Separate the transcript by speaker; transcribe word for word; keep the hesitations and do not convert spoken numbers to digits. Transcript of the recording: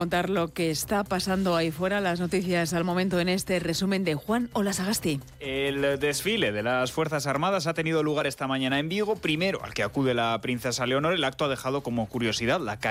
Speaker 1: Contar lo que está pasando ahí fuera, las noticias al momento en este resumen de Juan Olasagasti.
Speaker 2: El desfile de las Fuerzas Armadas ha tenido lugar esta mañana en Vigo, primero al que acude la princesa Leonor. El acto ha dejado como curiosidad la